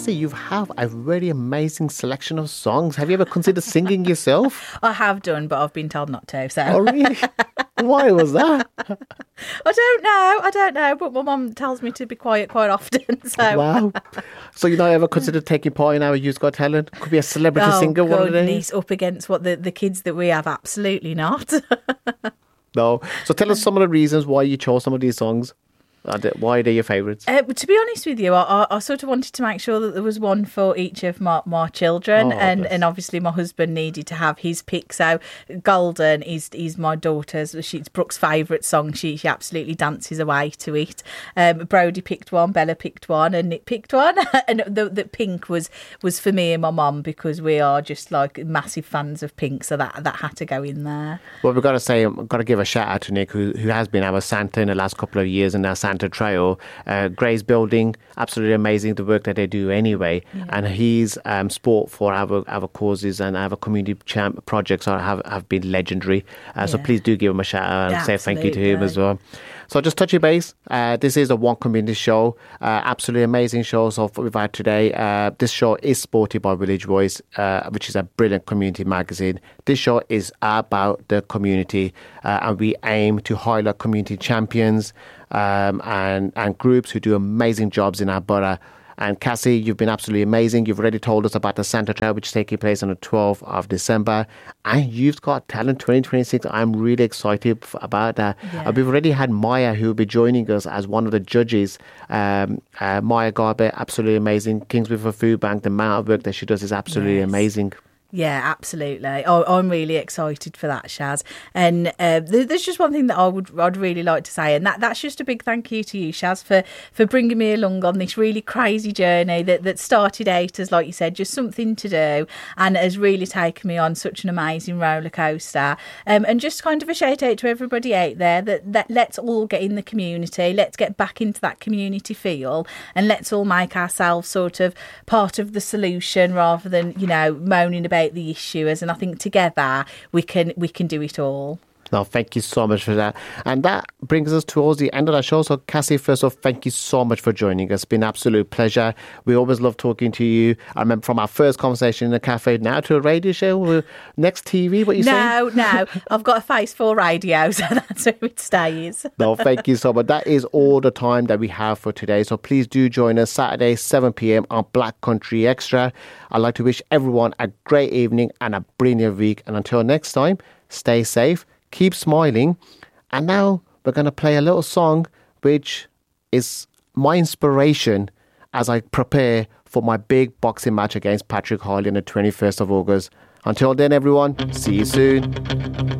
Cassie, you have a very amazing selection of songs. Have you ever considered singing yourself? I have done, but I've been told not to. So. Oh, really? Why was that? I don't know, but my mum tells me to be quiet quite often. So. Wow. So you not ever considered taking part in our Youth Got Talent? Could be a celebrity singer one of these. Up against what the kids that we have, absolutely not. No. So tell us some of the reasons why you chose some of these songs. Why are they your favourites? To be honest with you, I sort of wanted to make sure that there was one for each of my children, and obviously my husband needed to have his pick. So Golden is my daughter's. It's Brooke's favourite song. She absolutely dances away to it. Brody picked one, Bella picked one, and Nick picked one. And the Pink was for me and my mum, because we are just like massive fans of Pink. So that had to go in there. Well, we've got to say, I've got to give a shout out to Nick, who has been our Santa in the last couple of years, and our Santa Trail. Grace Building, absolutely amazing the work that they do anyway. Yeah. And he's sport for our causes and our community projects have been legendary. So please do give him a shout out and say thank you to him as well. So just touch your base. This is a One Community show. Absolutely amazing show so we've had today. This show is supported by Village Voice, which is a brilliant community magazine. This show is about the community, and we aim to highlight community champions and groups who do amazing jobs in our borough. And Cassie, you've been absolutely amazing. You've already told us about the Santa Trail, which is taking place on the 12th of December. And You've Got Talent 2026. I'm really excited about that. Yeah. We've already had Maya, who will be joining us as one of the judges. Maya Garber, absolutely amazing. Kingswood for Food Bank, the amount of work that she does is absolutely amazing. Yeah, absolutely. I'm really excited for that, Shaz. And there's just one thing that I'd really like to say, and that's just a big thank you to you, Shaz, for bringing me along on this really crazy journey that started out as, like you said, just something to do, and has really taken me on such an amazing roller coaster. And just kind of a shout out to everybody out there that let's all get in the community, let's get back into that community feel, and let's all make ourselves sort of part of the solution rather than, moaning about the issues. And I think together we can do it all. No, thank you so much for that. And that brings us towards the end of our show. So, Cassie, first off, thank you so much for joining us. It's been an absolute pleasure. We always love talking to you. I remember from our first conversation in a cafe, now to a radio show, next TV, what you saying? No, I've got a face for radio, so that's where it stays. No, thank you so much. That is all the time that we have for today. So please do join us Saturday, 7 p.m. on Black Country Extra. I'd like to wish everyone a great evening and a brilliant week. And until next time, stay safe. Keep smiling. And now we're going to play a little song which is my inspiration as I prepare for my big boxing match against Patrick Harley on the 21st of August. Until then, everyone, see you soon.